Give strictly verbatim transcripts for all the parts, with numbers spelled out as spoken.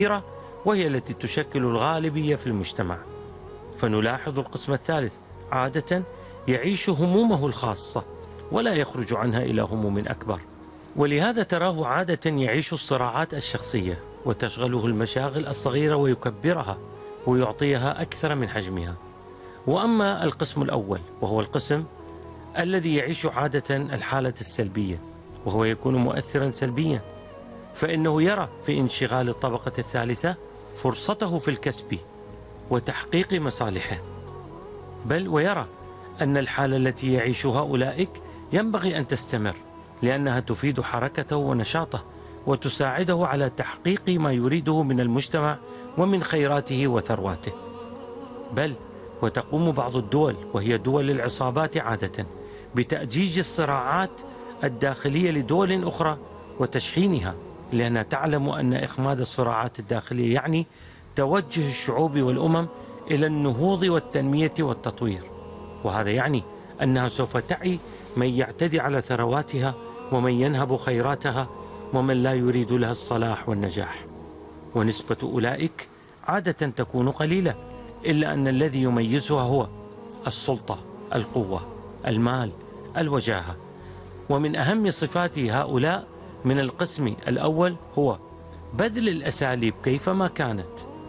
وهي التي تشكل الغالبية في المجتمع. فنلاحظ القسم الثالث عادة يعيش همومه الخاصة ولا يخرج عنها إلى هموم أكبر، ولهذا تراه عادة يعيش الصراعات الشخصية وتشغله المشاغل الصغيرة ويكبرها ويعطيها أكثر من حجمها. وأما القسم الأول وهو القسم الذي يعيش عادة الحالة السلبية، وهو يكون مؤثرا سلبيا، فإنه يرى في انشغال الطبقة الثالثة فرصته في الكسب وتحقيق مصالحه، بل ويرى أن الحالة التي يعيشها أولئك ينبغي أن تستمر، لأنها تفيد حركته ونشاطه وتساعده على تحقيق ما يريده من المجتمع ومن خيراته وثرواته. بل وتقوم بعض الدول وهي دول العصابات عادة بتأجيج الصراعات الداخلية لدول أخرى وتشحينها، لأنها تعلم أن إخماد الصراعات الداخلية يعني توجه الشعوب والأمم إلى النهوض والتنمية والتطوير، وهذا يعني أنها سوف تعي من يعتدي على ثرواتها ومن ينهب خيراتها ومن لا يريد لها الصلاح والنجاح. ونسبة أولئك عادة تكون قليلة، إلا أن الذي يميزها هو السلطة، القوة، المال، الوجاهة. ومن أهم صفات هؤلاء من القسم الأول هو بذل الأساليب كيفما كانت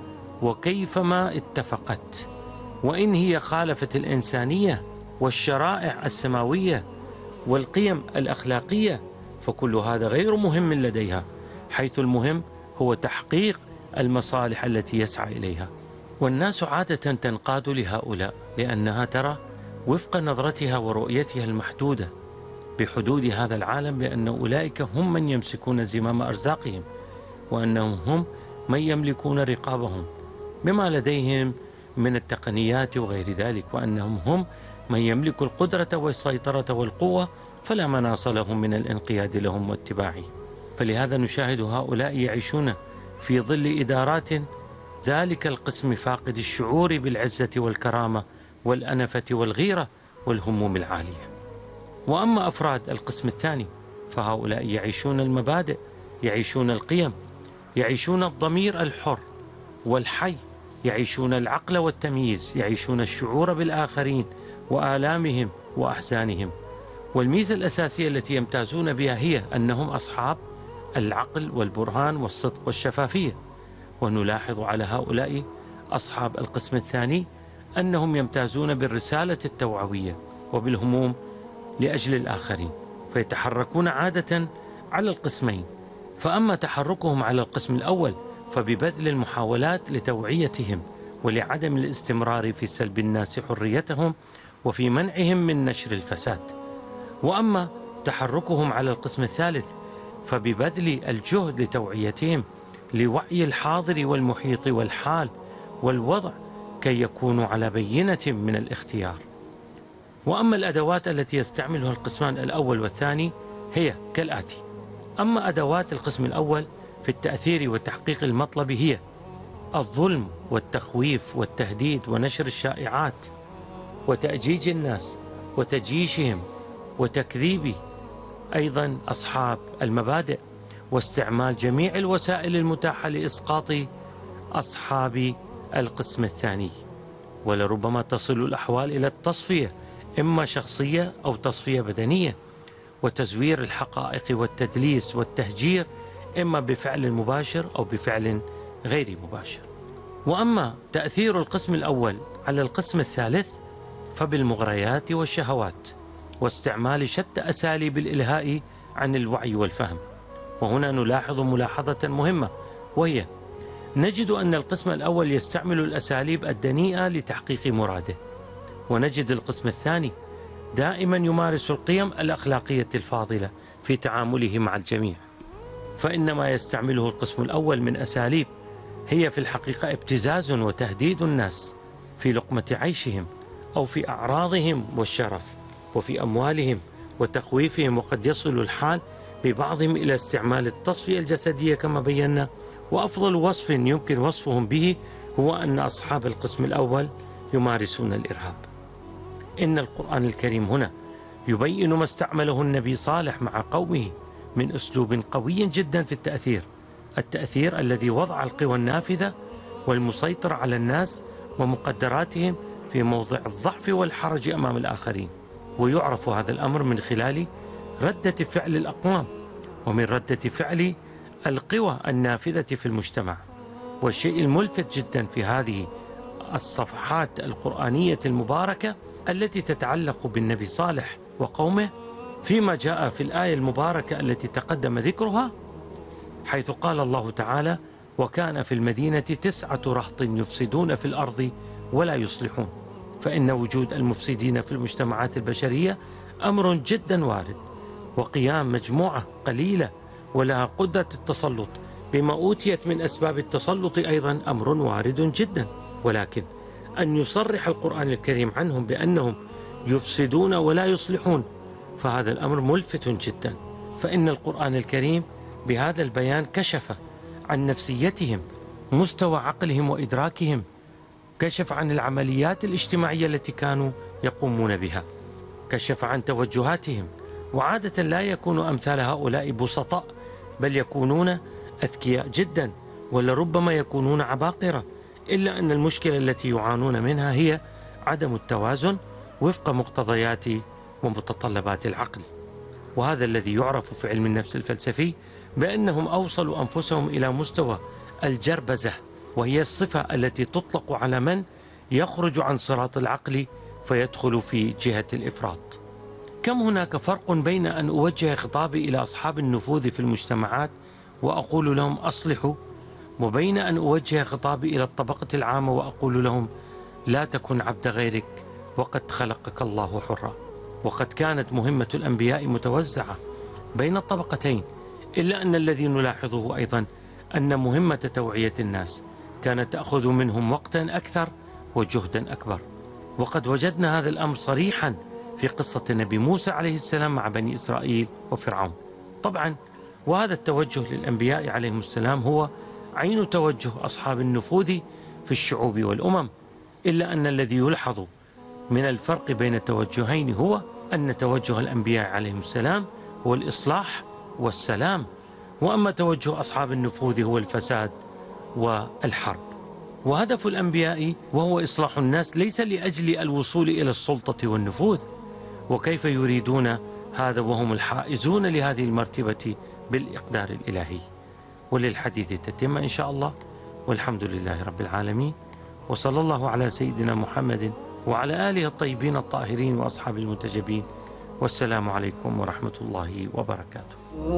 وكيفما اتفقت، وإن هي خالفت الإنسانية والشرائع السماوية والقيم الأخلاقية فكل هذا غير مهم لديها، حيث المهم هو تحقيق المصالح التي يسعى إليها. والناس عادة تنقاد لهؤلاء لأنها ترى وفق نظرتها ورؤيتها المحدودة بحدود هذا العالم بأن أولئك هم من يمسكون زمام أرزاقهم، وأنهم هم من يملكون رقابهم بما لديهم من التقنيات وغير ذلك، وأنهم هم من يملك القدرة والسيطرة والقوة، فلا مناص لهم من الانقياد لهم واتباعهم. فلهذا نشاهد هؤلاء يعيشون في ظل إدارات ذلك القسم فاقد الشعور بالعزة والكرامة والأنفة والغيرة والهموم العالية. وأما أفراد القسم الثاني فهؤلاء يعيشون المبادئ، يعيشون القيم، يعيشون الضمير الحر والحي، يعيشون العقل والتمييز، يعيشون الشعور بالآخرين وآلامهم وأحزانهم. والميزة الأساسية التي يمتازون بها هي أنهم أصحاب العقل والبرهان والصدق والشفافية. ونلاحظ على هؤلاء أصحاب القسم الثاني أنهم يمتازون بالرسالة التوعوية وبالهموم لأجل الآخرين، فيتحركون عادة على القسمين. فأما تحركهم على القسم الأول فببذل المحاولات لتوعيتهم ولعدم الاستمرار في سلب الناس حريتهم وفي منعهم من نشر الفساد. وأما تحركهم على القسم الثالث فببذل الجهد لتوعيتهم لوعي الحاضر والمحيط والحال والوضع كي يكونوا على بينة من الاختيار. وأما الأدوات التي يستعملها القسمان الأول والثاني هي كالآتي: أما أدوات القسم الأول في التأثير وتحقيق المطلب هي الظلم والتخويف والتهديد ونشر الشائعات وتأجيج الناس وتجيشهم وتكذيب أيضا أصحاب المبادئ، واستعمال جميع الوسائل المتاحة لإسقاط أصحاب القسم الثاني. ولربما تصل الأحوال إلى التصفية، إما شخصية أو تصفية بدنية، وتزوير الحقائق والتدليس والتهجير، إما بفعل مباشر أو بفعل غير مباشر. وأما تأثير القسم الأول على القسم الثالث فبالمغريات والشهوات واستعمال شتى أساليب الإلهاء عن الوعي والفهم. وهنا نلاحظ ملاحظة مهمة، وهي نجد أن القسم الأول يستعمل الأساليب الدنيئة لتحقيق مراده، ونجد القسم الثاني دائما يمارس القيم الأخلاقية الفاضلة في تعامله مع الجميع. فإن ما يستعمله القسم الأول من أساليب هي في الحقيقة ابتزاز وتهديد الناس في لقمة عيشهم أو في أعراضهم والشرف وفي أموالهم وتخويفهم، وقد يصل الحال ببعضهم إلى استعمال التصفية الجسدية كما بينا. وأفضل وصف يمكن وصفهم به هو أن أصحاب القسم الأول يمارسون الإرهاب. إن القرآن الكريم هنا يبين ما استعمله النبي صالح مع قومه من أسلوب قوي جدا في التأثير، التأثير الذي وضع القوى النافذة والمسيطرة على الناس ومقدراتهم في موضع الضعف والحرج أمام الآخرين. ويعرف هذا الأمر من خلال ردة فعل الأقوام ومن ردة فعل القوى النافذة في المجتمع. والشيء الملفت جدا في هذه الصفحات القرآنية المباركة التي تتعلق بالنبي صالح وقومه فيما جاء في الآية المباركة التي تقدم ذكرها، حيث قال الله تعالى: وكان في المدينة تسعة رهط يفسدون في الأرض ولا يصلحون. فإن وجود المفسدين في المجتمعات البشرية أمر جدا وارد، وقيام مجموعة قليلة ولها قدرة التسلط بما أوتيت من أسباب التسلط أيضا أمر وارد جدا. ولكن أن يصرح القرآن الكريم عنهم بأنهم يفسدون ولا يصلحون فهذا الأمر ملفت جدا، فإن القرآن الكريم بهذا البيان كشف عن نفسيتهم، مستوى عقلهم وإدراكهم، كشف عن العمليات الاجتماعية التي كانوا يقومون بها، كشف عن توجهاتهم. وعادة لا يكون أمثال هؤلاء بسطاء، بل يكونون أذكياء جدا، ولربما يكونون عباقرة، إلا أن المشكلة التي يعانون منها هي عدم التوازن وفق مقتضيات ومتطلبات العقل. وهذا الذي يعرف في علم النفس الفلسفي بأنهم أوصلوا أنفسهم إلى مستوى الجربزة، وهي الصفة التي تطلق على من يخرج عن صراط العقل فيدخل في جهة الإفراط. كم هناك فرق بين أن أوجه خطابي إلى أصحاب النفوذ في المجتمعات وأقول لهم أصلحوا، وبين أن أوجه خطابي إلى الطبقة العامة وأقول لهم لا تكن عبد غيرك وقد خلقك الله حرا. وقد كانت مهمة الأنبياء متوزعة بين الطبقتين، إلا أن الذي نلاحظه أيضا أن مهمة توعية الناس كانت تأخذ منهم وقتا أكثر وجهدا أكبر. وقد وجدنا هذا الأمر صريحا في قصة النبي موسى عليه السلام مع بني إسرائيل وفرعون. طبعا وهذا التوجه للأنبياء عليهم السلام هو عين توجه أصحاب النفوذ في الشعوب والأمم، إلا أن الذي يلحظ من الفرق بين التوجهين هو أن توجه الأنبياء عليهم السلام هو الإصلاح والسلام، وأما توجه أصحاب النفوذ هو الفساد والحرب. وهدف الأنبياء وهو إصلاح الناس ليس لأجل الوصول إلى السلطة والنفوذ. وكيف يريدون هذا وهم الحائزون لهذه المرتبة بالإقدار الإلهي؟ وللحديث تتم إن شاء الله، والحمد لله رب العالمين، وصلى الله على سيدنا محمد وعلى آله الطيبين الطاهرين وأصحاب المنتجبين، والسلام عليكم ورحمة الله وبركاته.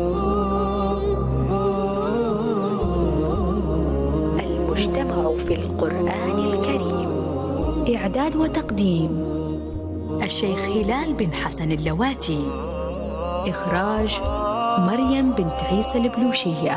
المجتمع في القرآن الكريم. إعداد وتقديم الشيخ هلال بن حسن اللواتي. إخراج مريم بنت عيسى البلوشية.